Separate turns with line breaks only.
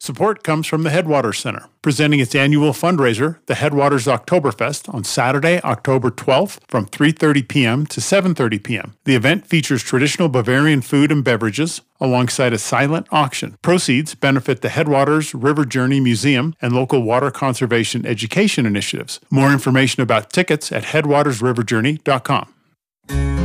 Support comes from the Headwaters Center, presenting its annual fundraiser, the Headwaters Oktoberfest, on Saturday, October 12th from 3:30 p.m. to 7:30 p.m. The event features traditional Bavarian food and beverages alongside a silent auction. Proceeds benefit the Headwaters River Journey Museum and local water conservation education initiatives. More information about tickets at headwatersriverjourney.com.